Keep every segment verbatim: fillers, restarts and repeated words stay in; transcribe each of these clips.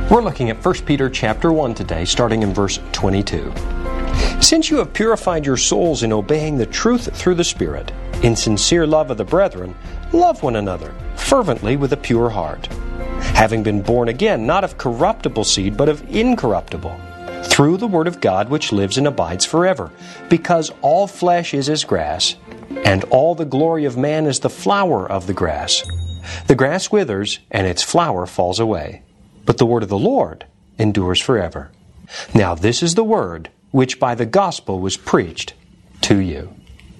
We're looking at First Peter chapter one today, starting in verse twenty-two. Since you have purified your souls in obeying the truth through the Spirit, in sincere love of the brethren, love one another fervently with a pure heart, having been born again, not of corruptible seed, but of incorruptible, through the word of God which lives and abides forever, because all flesh is as grass, and all the glory of man is the flower of the grass. The grass withers, and its flower falls away, but the word of the Lord endures forever. Now this is the word which by the gospel was preached to you.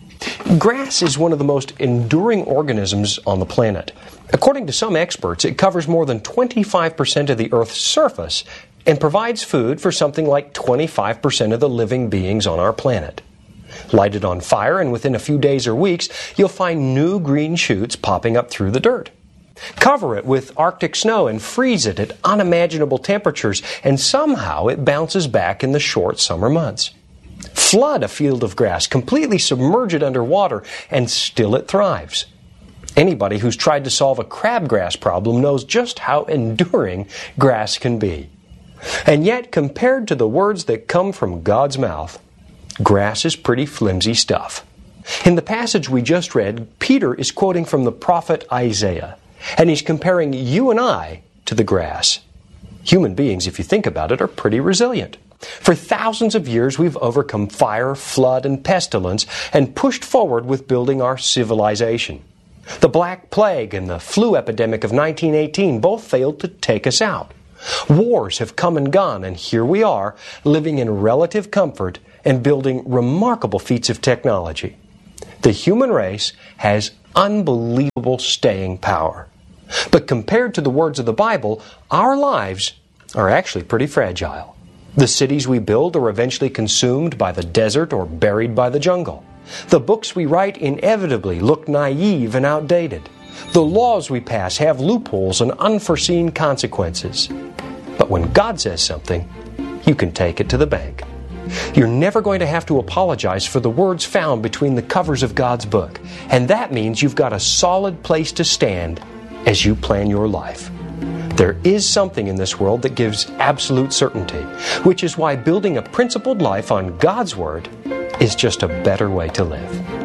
Grass is one of the most enduring organisms on the planet. According to some experts, it covers more than twenty-five percent of the Earth's surface and provides food for something like twenty-five percent of the living beings on our planet. Light it on fire, and within a few days or weeks, you'll find new green shoots popping up through the dirt. Cover it with Arctic snow and freeze it at unimaginable temperatures, and somehow it bounces back in the short summer months. Flood a field of grass, completely submerge it under water, and still it thrives. Anybody who's tried to solve a crabgrass problem knows just how enduring grass can be. And yet, compared to the words that come from God's mouth, grass is pretty flimsy stuff. In the passage we just read, Peter is quoting from the prophet Isaiah, and he's comparing you and I to the grass. Human beings, if you think about it, are pretty resilient. For thousands of years, we've overcome fire, flood, and pestilence and pushed forward with building our civilization. The Black Plague and the flu epidemic of nineteen eighteen both failed to take us out. Wars have come and gone, and here we are, living in relative comfort and building remarkable feats of technology. The human race has unbelievable staying power. But compared to the words of the Bible, our lives are actually pretty fragile. The cities we build are eventually consumed by the desert or buried by the jungle. The books we write inevitably look naive and outdated. The laws we pass have loopholes and unforeseen consequences. But when God says something, you can take it to the bank. You're never going to have to apologize for the words found between the covers of God's book. And that means you've got a solid place to stand as you plan your life. There is something in this world that gives absolute certainty, which is why building a principled life on God's Word is just a better way to live.